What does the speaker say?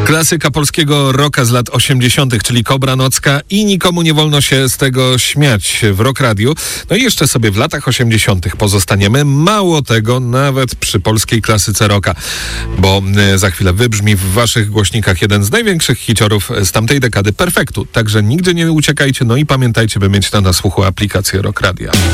Klasyka polskiego rocka z lat 80., czyli Kobra Nocka i nikomu nie wolno się z tego śmiać w Rock Radiu. No i jeszcze sobie w latach 80. pozostaniemy. Mało tego, nawet przy polskiej klasyce rocka, bo za chwilę wybrzmi w waszych głośnikach jeden z największych hiciorów z tamtej dekady, Perfektu. Także nigdzie nie uciekajcie, no i pamiętajcie, by mieć na słuchu aplikację Rock Radia.